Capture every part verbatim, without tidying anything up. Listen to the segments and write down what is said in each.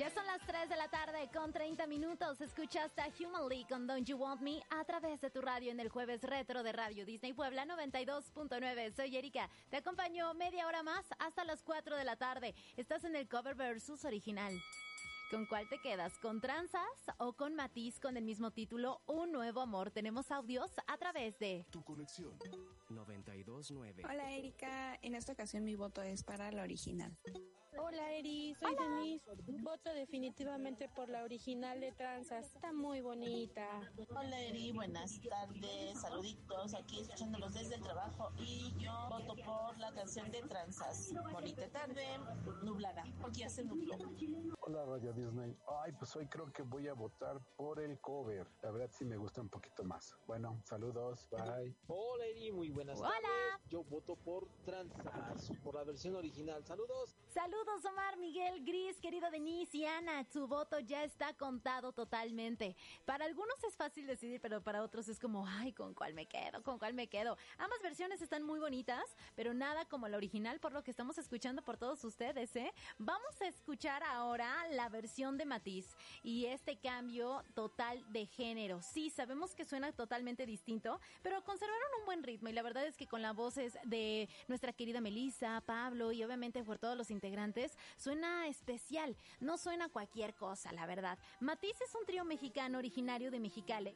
Ya son las tres de la tarde con treinta minutos. Escuchas a Human League con Don't You Want Me a través de tu radio en el jueves retro de Radio Disney Puebla noventa y dos punto nueve. Soy Erika. Te acompaño media hora más hasta las cuatro de la tarde. Estás en el cover versus original. ¿Con cuál te quedas? ¿Con Tranzas o con Matiz con el mismo título, Un Nuevo Amor? Tenemos audios a través de Tu conexión noventa y dos punto nueve. Hola Erika, en esta ocasión mi voto es para la original. Hola Eri, soy Hola. Denise. Voto definitivamente por la original de Tranzas. Está muy bonita. Hola Eri, buenas tardes, saluditos, aquí escuchándolos desde el trabajo y yo voto por la canción de Tranzas. Bonita tarde, nublada, porque ya se nubló. Hola Radio Disney. Ay, pues hoy creo que voy a votar por el cover. La verdad sí me gusta un poquito más. Bueno, saludos, bye. Hola Eri, muy buenas Hola. tardes. Yo voto por Tranzas, por la versión original. Saludos. Saludos Omar, Miguel, Gris, querido Denise y Ana. Tu voto ya está contado totalmente. Para algunos es fácil decidir, pero para otros es como, ay, ¿con cuál me quedo? ¿Con cuál me quedo? Ambas versiones están muy bonitas, pero nada como la original, por lo que estamos escuchando por todos ustedes, ¿eh? Vamos a escuchar ahora la versión de Matiz y este cambio total de género. Sí, sabemos que suena totalmente distinto, pero conservaron un buen ritmo y la verdad es que con las voces de nuestra querida Melissa, Pablo y obviamente por todos los integrantes, suena especial, no suena cualquier cosa, la verdad. Matiz es un trío mexicano originario de Mexicali,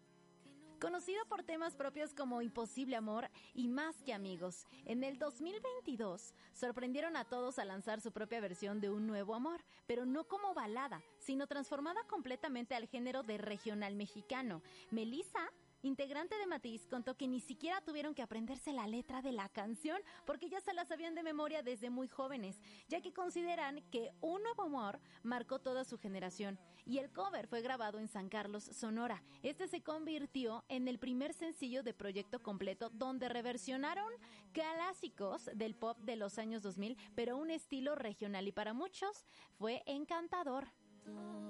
conocido por temas propios como Imposible Amor y Más que Amigos. En el dos mil veintidós sorprendieron a todos al lanzar su propia versión de Un Nuevo Amor, pero no como balada, sino transformada completamente al género de regional mexicano. Melissa, integrante de Matiz, contó que ni siquiera tuvieron que aprenderse la letra de la canción porque ya se la sabían de memoria desde muy jóvenes, ya que consideran que Un Nuevo Amor marcó toda su generación y el cover fue grabado en San Carlos, Sonora. Este se convirtió en el primer sencillo de proyecto completo donde reversionaron clásicos del pop de los años dos mil, pero un estilo regional y para muchos fue encantador.